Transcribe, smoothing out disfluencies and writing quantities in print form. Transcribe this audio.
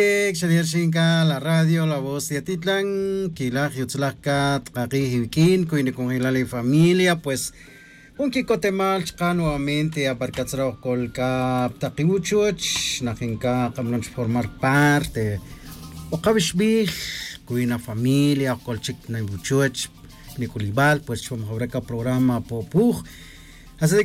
Xanierxinka, la radio, la voz de Atitlán, Kilaj, Yutzlaka, Tkaki, Hikin, Kuine con la familia, pues un kikotemal, chka nuevamente a Barcatzrao Colca, Takiuchuch, Najinka, Kamlonch formar parte, o Kabishbih, Kuina familia, Colchik Naibuchuch, Nicolibal, pues chum programa Popuj.